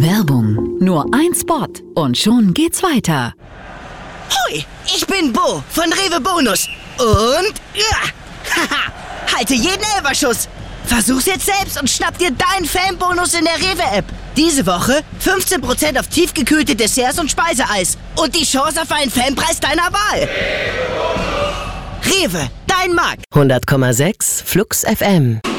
Werbung. Nur ein Spot und schon geht's weiter. Hui, ich bin Bo von Rewe Bonus. Und haha, halte jeden Elferschuss. Versuch's jetzt selbst und schnapp dir deinen Fanbonus in der Rewe-App. Diese Woche 15% auf tiefgekühlte Desserts und Speiseeis. Und die Chance auf einen Fanpreis deiner Wahl. Rewe, dein Markt. 100,6 Flux FM.